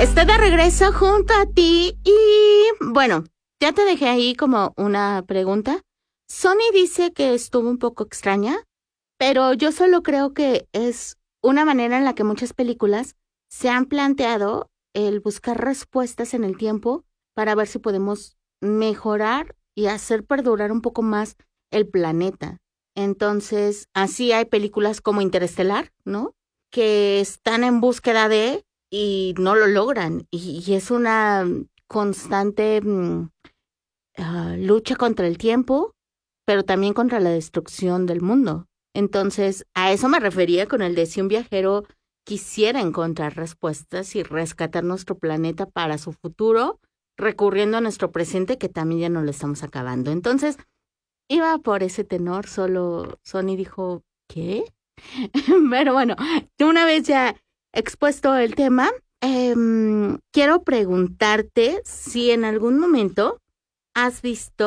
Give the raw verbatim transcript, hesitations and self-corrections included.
Estoy de regreso junto a ti y bueno, ya te dejé ahí como una pregunta. Sony dice que estuvo un poco extraña, pero yo solo creo que es una manera en la que muchas películas se han planteado el buscar respuestas en el tiempo para ver si podemos mejorar y hacer perdurar un poco más el planeta. Entonces, así hay películas como Interestelar, ¿no? Que están en búsqueda de y no lo logran. Y, y es una constante mm, ah, lucha contra el tiempo, pero también contra la destrucción del mundo. Entonces, a eso me refería con el de si un viajero quisiera encontrar respuestas y rescatar nuestro planeta para su futuro, recurriendo a nuestro presente que también ya no lo estamos acabando. Entonces, iba por ese tenor, solo Sony dijo, ¿qué? Pero bueno, una vez ya expuesto el tema, em, quiero preguntarte si en algún momento has visto